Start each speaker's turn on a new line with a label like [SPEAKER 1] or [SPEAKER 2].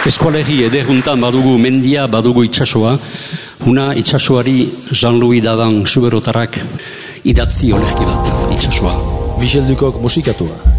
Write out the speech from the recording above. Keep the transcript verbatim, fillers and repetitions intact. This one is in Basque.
[SPEAKER 1] Eskualegi ederuntan badugu mendia, badugu itsasoa. Una itsasoari Jean-Louis Dadan suberotarak idatzi olerki bat itsasoa.
[SPEAKER 2] Michel Ducok musikatua.